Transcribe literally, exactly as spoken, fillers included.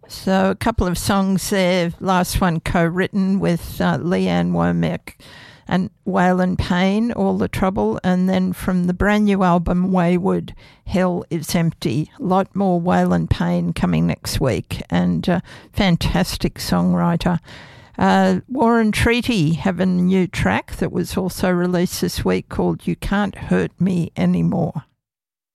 So a couple of songs there. Last one co-written with uh, Leanne Womack and Waylon Payne, All the Trouble. And then from the brand new album, Wayward, Hell is Empty. A lot more Waylon Payne coming next week, and uh, fantastic songwriter. Uh, War and Treaty have a new track that was also released this week called You Can't Hurt Me Anymore.